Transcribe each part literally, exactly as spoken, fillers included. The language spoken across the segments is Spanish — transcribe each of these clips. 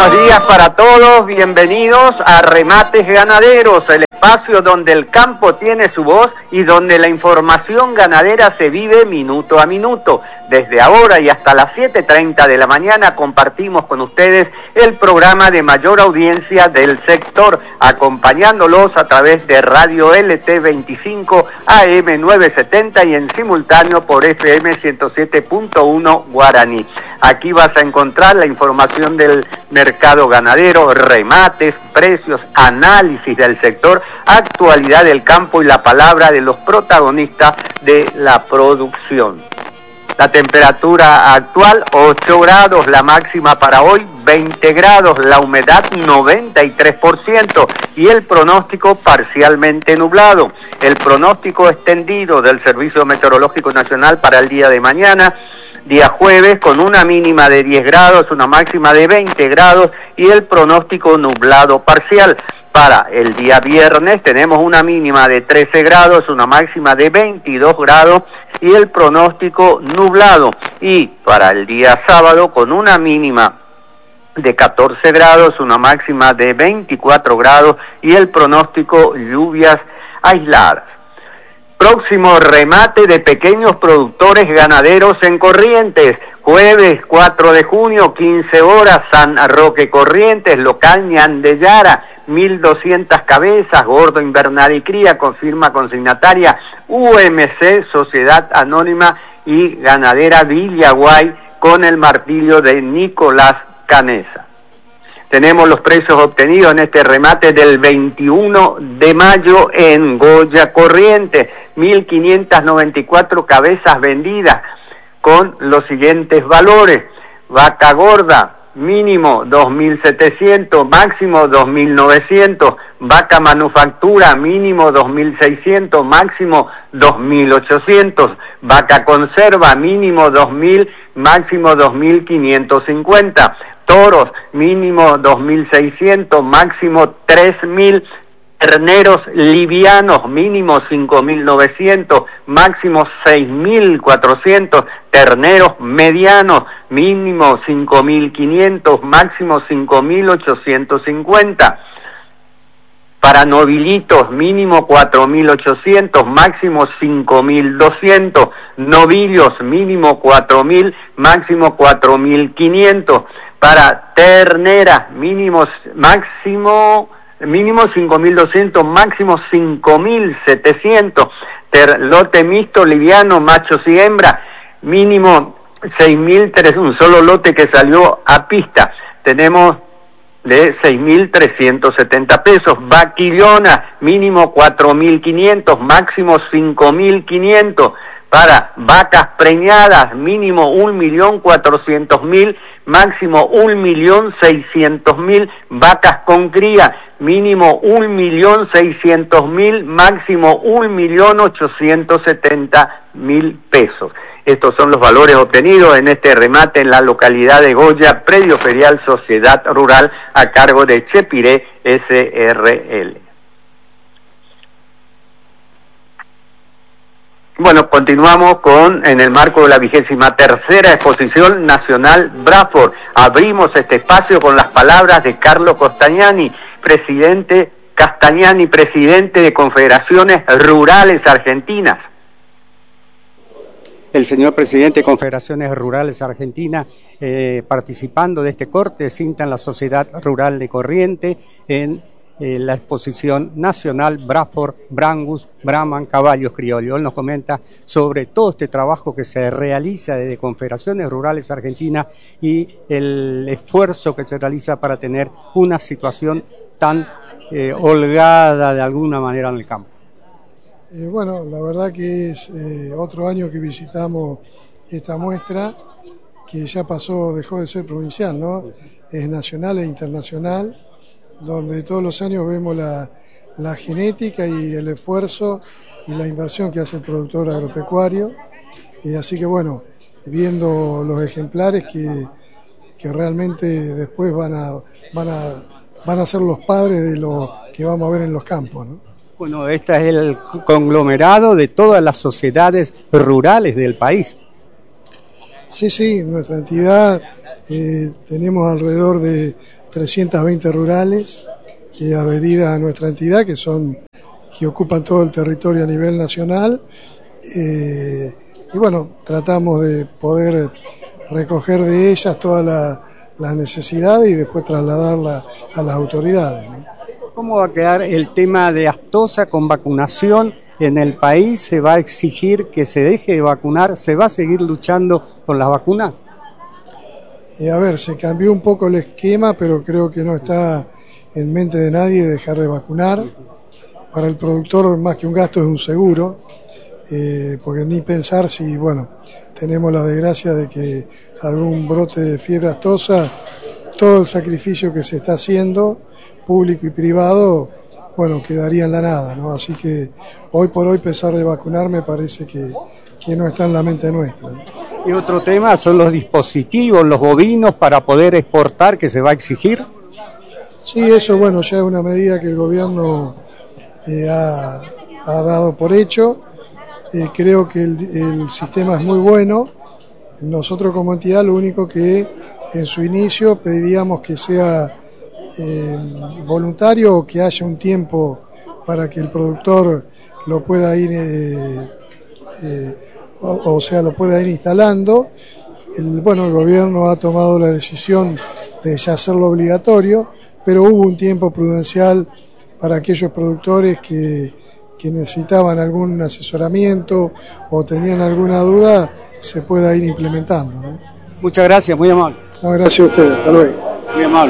buenos días para todos, bienvenidos a Remates Ganaderos, el espacio donde el campo tiene su voz y donde la información ganadera se vive minuto a minuto. Desde ahora y hasta las siete treinta de la mañana compartimos con ustedes el programa de mayor audiencia del sector, acompañándolos a través de Radio L T veinticinco A M novecientos setenta y en simultáneo por F M ciento siete punto uno Guaraní. Aquí vas a encontrar la información del mercado ganadero, remates, precios, análisis del sector, actualidad del campo y la palabra de los protagonistas de la producción. La temperatura actual, ocho grados, la máxima para hoy, veinte grados, la humedad noventa y tres por ciento y el pronóstico parcialmente nublado. El pronóstico extendido del Servicio Meteorológico Nacional para el día de mañana, día jueves, con una mínima de diez grados, una máxima de veinte grados y el pronóstico nublado parcial. Para el día viernes tenemos una mínima de trece grados, una máxima de veintidós grados y el pronóstico nublado. Y para el día sábado con una mínima de catorce grados, una máxima de veinticuatro grados y el pronóstico lluvias aisladas. Próximo remate de pequeños productores ganaderos en Corrientes, jueves cuatro de junio, quince horas, San Roque Corrientes, local Ñandeyara, mil doscientas cabezas, gordo invernal y cría, confirma consignataria U M C, Sociedad Anónima y Ganadera Villaguay, con el martillo de Nicolás Canesa. Tenemos los precios obtenidos en este remate del veintiuno de mayo en Goya Corrientes, mil quinientas noventa y cuatro cabezas vendidas con los siguientes valores: vaca gorda, mínimo dos mil setecientos, máximo dos mil novecientos, vaca manufactura, mínimo dos mil seiscientos, máximo dos mil ochocientos, vaca conserva, mínimo dos mil, máximo dos mil quinientos cincuenta, toros, mínimo dos mil seiscientos, máximo tres mil, terneros livianos, mínimo cinco mil novecientos, máximo seis mil cuatrocientos, terneros medianos, mínimo cinco mil quinientos, máximo cinco mil ochocientos cincuenta. Para novilitos, mínimo cuatro mil ochocientos, máximo cinco mil doscientos, novillos, mínimo cuatro mil, máximo cuatro mil quinientos. Para terneras, mínimo, máximo, mínimo cinco mil doscientos, máximo cinco mil setecientos. Ter, lote mixto, liviano, machos y hembras, mínimo seis mil trescientos, un solo lote que salió a pista. Tenemos de seis mil trescientos setenta pesos. Vaquillona, mínimo cuatro mil quinientos, máximo cinco mil quinientos. Para vacas preñadas, mínimo un millón cuatrocientos mil, máximo un millón seiscientos mil. Vacas con cría, mínimo un millón seiscientos mil, máximo un millón ochocientos setenta mil pesos. Estos son los valores obtenidos en este remate en la localidad de Goya, predio ferial Sociedad Rural a cargo de Chepiré S R L. Bueno, continuamos con, en el marco de la vigésima tercera exposición nacional Braford. Abrimos este espacio con las palabras de Carlos Castagnani, presidente Castagnani, presidente de Confederaciones Rurales Argentinas. El señor presidente de Confederaciones Rurales Argentinas, eh, participando de este corte de cinta en la Sociedad Rural de Corrientes, en Eh, la exposición nacional Braford, Brangus, Brahman, Caballos Criollos. Él nos comenta sobre todo este trabajo que se realiza desde Confederaciones Rurales Argentinas y el esfuerzo que se realiza para tener una situación tan eh, holgada de alguna manera en el campo. Eh, bueno, la verdad que es eh, otro año que visitamos esta muestra, que ya pasó, dejó de ser provincial, ¿no? Es nacional e internacional, donde todos los años vemos la, la genética y el esfuerzo y la inversión que hace el productor agropecuario. Y así que bueno, viendo los ejemplares que, que realmente después van a, van, a, van a ser los padres de lo que vamos a ver en los campos, ¿no? Bueno, este es el conglomerado de todas las sociedades rurales del país. Sí, sí, nuestra entidad Eh, tenemos alrededor de trescientas veinte rurales eh, adheridas a nuestra entidad, que son que ocupan todo el territorio a nivel nacional. Eh, y bueno, tratamos de poder recoger de ellas todas la, las necesidades y después trasladarlas a las autoridades, ¿no? ¿Cómo va a quedar el tema de aftosa con vacunación en el país? ¿Se va a exigir que se deje de vacunar? ¿Se va a seguir luchando con las vacunas? Eh, a ver, se cambió un poco el esquema, pero creo que no está en mente de nadie dejar de vacunar. Para el productor, más que un gasto, es un seguro, eh, porque ni pensar si, bueno, tenemos la desgracia de que algún brote de fiebre aftosa, todo el sacrificio que se está haciendo, público y privado, bueno, quedaría en la nada, ¿no? Así que hoy por hoy pensar de vacunar me parece que, que no está en la mente nuestra, ¿no? Y otro tema son los dispositivos, los bovinos para poder exportar, que se va a exigir. Sí, eso, bueno, ya es una medida que el gobierno eh, ha, ha dado por hecho. Eh, creo que el, el sistema es muy bueno. Nosotros como entidad lo único que en su inicio pedíamos que sea eh, voluntario o que haya un tiempo para que el productor lo pueda ir, eh, eh, o, o sea, lo pueda ir instalando. El, bueno, el gobierno ha tomado la decisión de ya hacerlo obligatorio, pero hubo un tiempo prudencial para aquellos productores que, que necesitaban algún asesoramiento o tenían alguna duda, se pueda ir implementando, ¿no? Muchas gracias, muy amable. No, gracias a ustedes, hasta luego. Muy amable.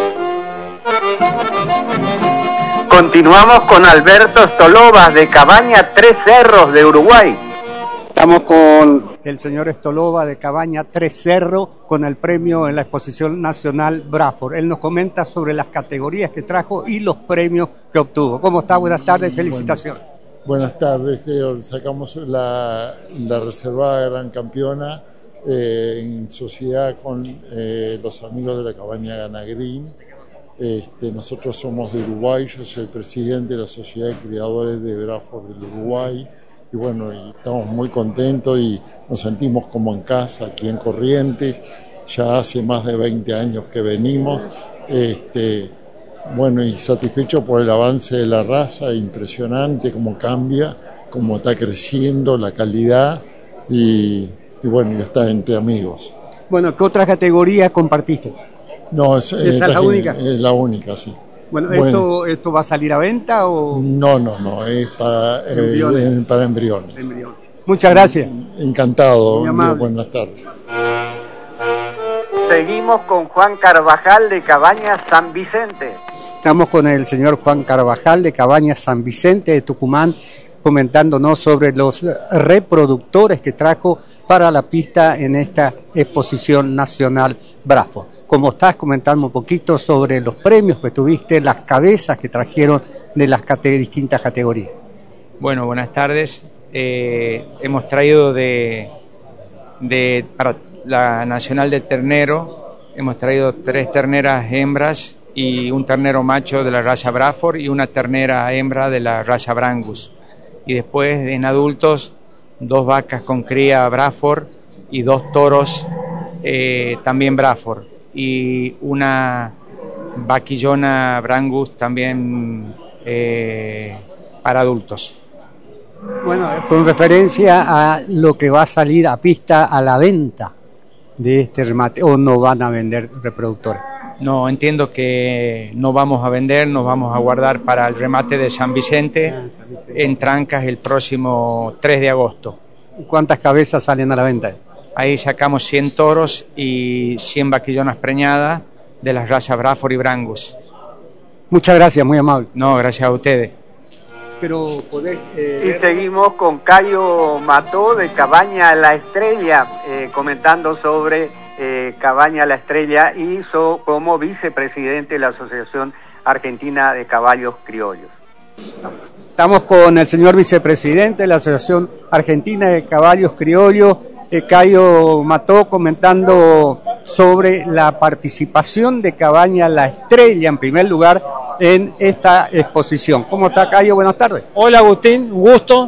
Continuamos con Alberto Stolovas de Cabaña Tres Cerros de Uruguay. Estamos con el señor Stolova de Cabaña Tres Cerros con el premio en la Exposición Nacional Braford. Él nos comenta sobre las categorías que trajo y los premios que obtuvo. ¿Cómo está? Buenas tardes, felicitaciones. Bueno, buenas tardes, eh, sacamos la, la reservada Gran Campeona eh, en sociedad con eh, los amigos de la Cabaña Ganagrín. Este, nosotros somos de Uruguay, yo soy el presidente de la Sociedad de Criadores de Braford del Uruguay. Y bueno, y estamos muy contentos y nos sentimos como en casa aquí en Corrientes. Ya hace más de veinte años que venimos, este, bueno, y satisfecho por el avance de la raza, impresionante cómo cambia, cómo está creciendo la calidad y, y bueno, ya está entre amigos. Bueno, ¿qué otra categoría compartiste? No, es, ¿Esa es la única? Es la única, sí. Bueno, Bueno, ¿esto, ¿esto va a salir a venta o...? No, no, no, es para embriones. Eh, para embriones. embriones. Muchas gracias. Encantado, buenas tardes. Seguimos con Juan Carvajal de Cabaña San Vicente. Estamos con el señor Juan Carvajal de Cabaña San Vicente de Tucumán, comentándonos sobre los reproductores que trajo para la pista en esta exposición nacional Braford. Como estás comentando un poquito sobre los premios que tuviste, las cabezas que trajeron de las cate- distintas categorías. Bueno, buenas tardes. Eh, hemos traído de, de para la Nacional de Ternero, hemos traído tres terneras hembras y un ternero macho de la raza Braford y una ternera hembra de la raza Brangus. Y después en adultos, dos vacas con cría Braford y dos toros eh, también Braford. Y una vaquillona Brangus también eh, para adultos. Bueno, con referencia a lo que va a salir a pista a la venta de este remate, ¿o no van a vender reproductores? No, entiendo que no vamos a vender, nos vamos a guardar para el remate de San Vicente en Trancas el próximo tres de agosto. ¿Cuántas cabezas salen a la venta? Ahí sacamos cien toros y cien vaquillonas preñadas de las razas Braford y Brangus. Muchas gracias, muy amable. No, gracias a ustedes. Pero podés, eh, y ver... seguimos con Cayo Mató de Cabaña La Estrella, eh, comentando sobre eh, Cabaña La Estrella y so, como vicepresidente de la Asociación Argentina de Caballos Criollos. Estamos con el señor vicepresidente de la Asociación Argentina de Caballos Criollos, eh, Cayo Mató, comentando sobre la participación de Cabaña La Estrella, en primer lugar, en esta exposición. ¿Cómo está, Cayo? Buenas tardes. Hola, Agustín, un gusto.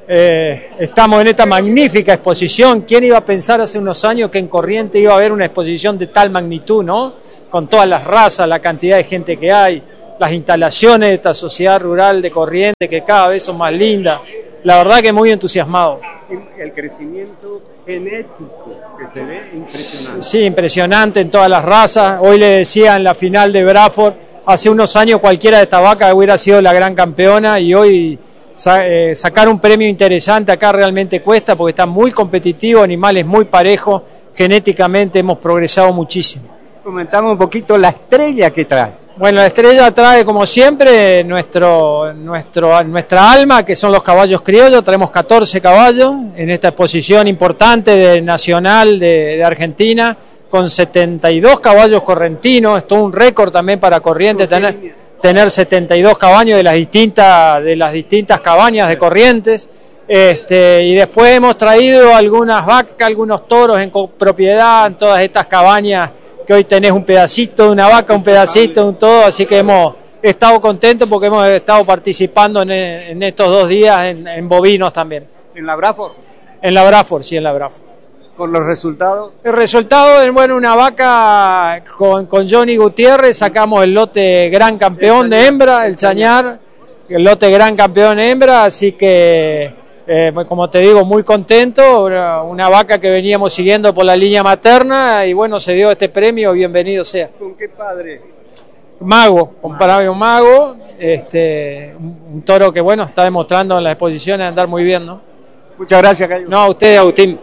Eh, estamos en esta magnífica exposición. ¿Quién iba a pensar hace unos años que en Corrientes iba a haber una exposición de tal magnitud, ¿no? Con todas las razas, la cantidad de gente que hay, las instalaciones de esta sociedad rural de Corrientes que cada vez son más lindas. La verdad que muy entusiasmado. El crecimiento genético que se ve impresionante. Sí, impresionante en todas las razas. Hoy le decía en la final de Braford, hace unos años cualquiera de esta vaca hubiera sido la gran campeona y hoy eh, sacar un premio interesante acá realmente cuesta porque está muy competitivo, animales muy parejos, genéticamente hemos progresado muchísimo. Comentamos un poquito la estrella que trae. Bueno, la estrella trae como siempre nuestro, nuestro, nuestra alma, que son los caballos criollos. Traemos catorce caballos en esta exposición importante de nacional de, de Argentina, con setenta y dos caballos correntinos. Esto es un récord también para Corrientes, tener, tener setenta y dos caballos de las distintas, de las distintas cabañas de Corrientes. Este, y después hemos traído algunas vacas, algunos toros en propiedad en todas estas cabañas, que hoy tenés un pedacito de una vaca, un pedacito de un todo, así que hemos estado contentos porque hemos estado participando en, en estos dos días en, en bovinos también. ¿En la Braford? En la Braford, sí, en la Braford. ¿Con los resultados? El resultado es, bueno, una vaca con, con Johnny Gutiérrez, sacamos el lote gran campeón de hembra, el Chañar, el lote gran campeón de hembra, así que... Eh, como te digo, muy contento, una vaca que veníamos siguiendo por la línea materna y bueno, se dio este premio, bienvenido sea. ¿Con qué padre? Mago, con Paravio Mago, este, un, un toro que bueno, está demostrando en las exposiciones andar muy bien, ¿no? Muchas gracias, Cayo. No, a usted, Agustín.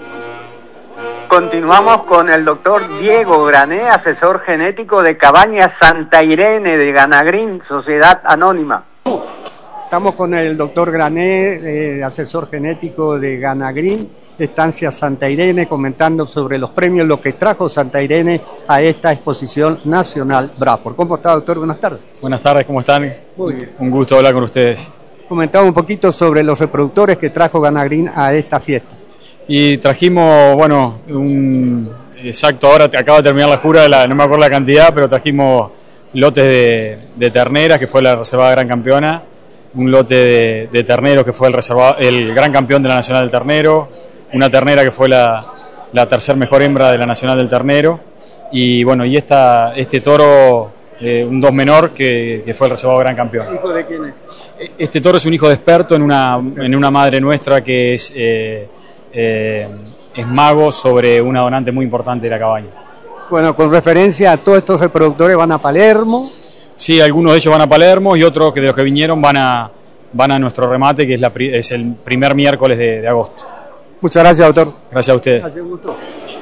Continuamos con el doctor Diego Grané, asesor genético de Cabañas Santa Irene de Ganagrín, Sociedad Anónima. Estamos con el doctor Grané, eh, asesor genético de Ganagrín, Estancia Santa Irene, comentando sobre los premios, lo que trajo Santa Irene a esta exposición nacional Braford. ¿Cómo está, doctor? Buenas tardes. Buenas tardes, ¿cómo están? Muy bien. Un gusto hablar con ustedes. Comentaba un poquito sobre los reproductores que trajo Ganagrín a esta fiesta. Y trajimos, bueno, un exacto, ahora te acaba de terminar la jura, la, no me acuerdo la cantidad, pero trajimos lotes de, de terneras, que fue la reservada gran campeona, un lote de, de terneros que fue el, reservado, el gran campeón de la Nacional del Ternero, una ternera que fue la, la tercer mejor hembra de la Nacional del Ternero, y bueno, y esta, este toro, eh, un dos menor, que, que fue el reservado gran campeón. ¿Hijo de quién es? Este toro es un hijo de experto en una, en una madre nuestra que es, eh, eh, es mago sobre una donante muy importante de la cabaña. Bueno, con referencia a todos estos reproductores van a Palermo. Sí, algunos de ellos van a Palermo y otros que de los que vinieron van a, van a nuestro remate, que es, la, es el primer miércoles de, de agosto. Muchas gracias, doctor. Gracias a ustedes. Gracias, un gusto.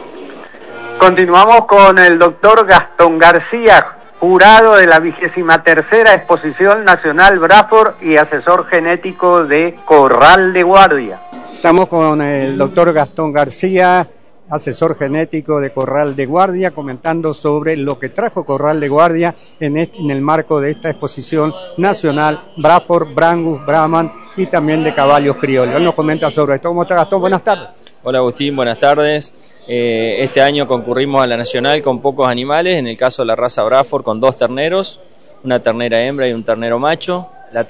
Continuamos con el doctor Gastón García, jurado de la vigésima tercera Exposición Nacional Braford y asesor genético de Corral de Guardia. Estamos con el doctor Gastón García, asesor genético de Corral de Guardia, comentando sobre lo que trajo Corral de Guardia en, este, en el marco de esta exposición nacional Braford, Brangus, Brahman y también de caballos criollos. Él nos comenta sobre esto. ¿Cómo está, Gastón? Buenas tardes. Hola, Agustín, buenas tardes. Eh, este año concurrimos a la nacional con pocos animales, en el caso de la raza Braford con dos terneros, una ternera hembra y un ternero macho.